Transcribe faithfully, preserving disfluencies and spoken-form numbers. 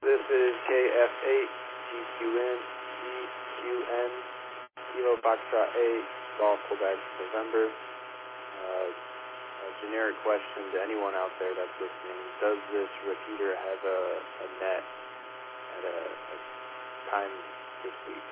This is K F eight G Q N E Q N Kilo Foxtrot eight Golf Quebec November. Uh, a generic question to anyone out there that's listening: does this repeater have a, a net at a, a time this week?